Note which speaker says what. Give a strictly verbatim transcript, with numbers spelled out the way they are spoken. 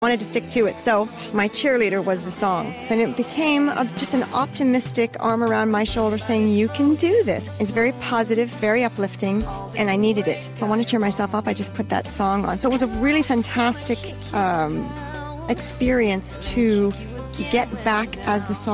Speaker 1: wanted to stick to it. So my cheerleader was the song. And it became a, just an optimistic arm around my shoulder saying, you can do this. It's very positive, very uplifting, and I needed it. If I want to cheer myself up, I just put that song on. So it was a really fantastic um, experience to get back as the song